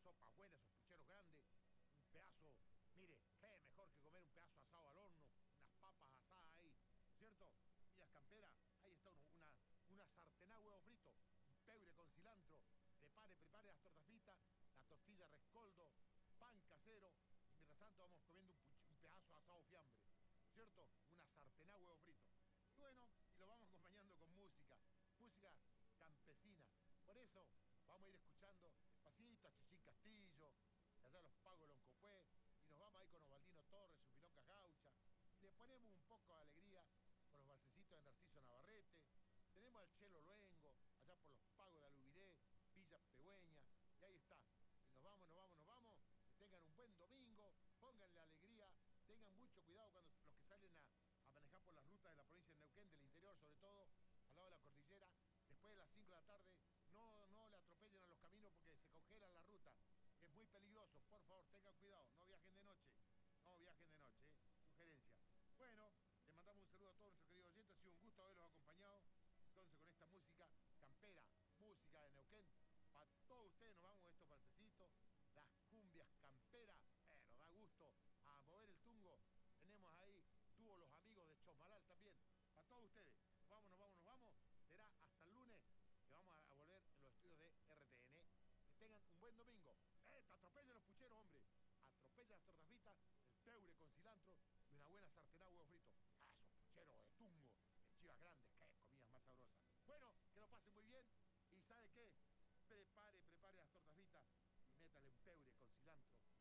sopa buena, esos pucheros grandes, un pedazo, mire, qué mejor que comer un pedazo asado al horno, unas papas asadas ahí, ¿no es cierto? Millas camperas, ahí está una sartená huevo frito, un pebre con cilantro, prepare las tortas fritas, la tortilla rescoldo, pan casero, y mientras tanto vamos comiendo un pedazo de asado fiambre, ¿no es cierto? Una sartená huevo frito. Y bueno, y lo vamos acompañando con música campesina. Por eso vamos a ir escuchando despacito a Chichín Castillo, allá los Pagos Loncopué, y nos vamos ahí con Osvaldino Torres, sus milongas gauchas, y le ponemos un poco de alegría con los balsecitos de Narciso Navarrete, tenemos al Chelo Luengo, allá por los Pagos de Alubiré, Villa Pegüeña, y ahí está. Y nos vamos, que tengan un buen domingo, pónganle alegría, tengan mucho cuidado cuando los que salen a manejar por las rutas de la provincia de Neuquén, del interior sobre todo, al lado de la cordillera, después de las 5 de la tarde, no le atropellen a los caminos porque se congelan la ruta. Es muy peligroso, por favor, tengan cuidado, no viajen de noche. No viajen de noche, sugerencia. Bueno, les mandamos un saludo a todos nuestros queridos oyentes, ha sido un gusto haberlos acompañado. Entonces, con esta música campera, música de Neuquén, para todos ustedes nos vamos estos balsecitos, las cumbias camperas, nos da gusto a mover el tungo. Tenemos ahí, tuvo los amigos de Chosmalal también, para todos ustedes. Nos vamos. Será hasta el lunes que vamos a volver en los estudios de RTN. Que tengan un buen domingo. Te atropellen los pucheros, hombre. Atropella las tortas fritas, el teure con cilantro y una buena sartenada huevo frito. Esos pucheros de tungo, de chivas grandes, qué comidas más sabrosas. Bueno, que lo pasen muy bien. ¿Y sabe qué? Prepare las tortas fritas y métale un teure con cilantro